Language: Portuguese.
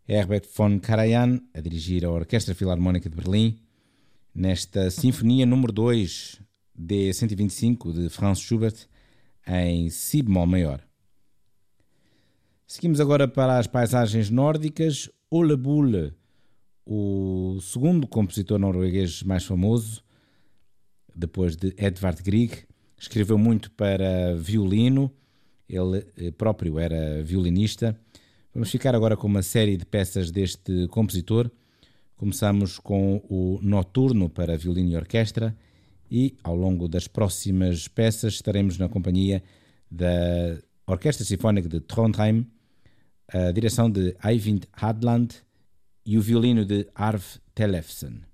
Herbert von Karajan a dirigir a Orquestra Filarmónica de Berlim, nesta Sinfonia número 2 D125 de Franz Schubert em si bemol maior. Seguimos agora para as paisagens nórdicas. Ole Bull, o segundo compositor norueguês mais famoso, depois de Edvard Grieg, escreveu muito para violino, ele próprio era violinista. Vamos ficar agora com uma série de peças deste compositor. Começamos com o Noturno para violino e orquestra e, ao longo das próximas peças, estaremos na companhia da Orquestra Sinfónica de Trondheim, a direção de Eivind Hadland e o violino de Arve Tellefsen.